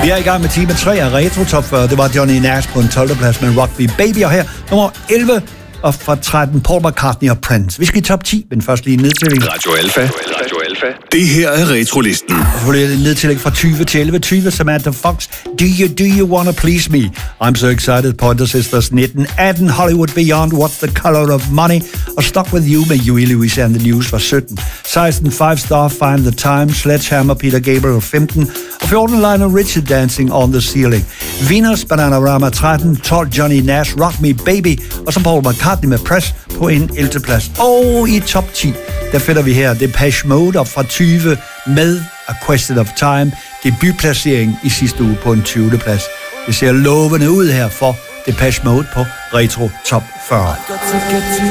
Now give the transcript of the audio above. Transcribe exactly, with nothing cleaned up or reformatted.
Vi er i gang med time tre af Retro Top fyrre. Det var Johnny Nash på en tolvte plads med Rock Me Baby, og her nummer elleve og fra tretten Paul McCartney og Prince. Vi skal i top ti, men først lige en nedtælling. Radio Alpha. Radio Alpha. Det her er Retrolisten. Og selvfølgelig en nedtælling fra tyve til elleve. tyve Samantha Fox, Do You Do You Wanna Please Me? I'm So Excited, Pointer Sisters nitten. atten Hollywood Beyond, What's the Color of Money? Og Stuck With You med Huey Lewis and the News var sytten. seksten Five Star, Find the Time, Sledgehammer, Peter Gabriel femten. Og fjorten Lionel Richie, Dancing on the Ceiling. Venus, Bananarama tretten. tolv Johnny Nash, Rock Me Baby. Og så Paul McCartney med Press på en ellevte plads. Og i top ti, der finder vi her Depeche Mode op fra tyve med A Question of Time. Debutplacering i sidste uge på en tyvende plads. Det ser lovende ud her for Depeche Mode på Retro Top fyrre.